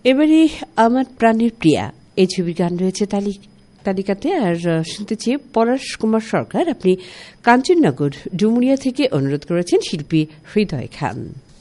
এবারে আমার প্রাণের প্রিয়া এই ছবি গান রয়েছে তালিকাতে। আর শুনতে চেয়ে পলাশ কুমার সরকার আপনি কাঞ্চননগর ডুমুরিয়া থেকে অনুরোধ করেছেন শিল্পী হৃদয় খান।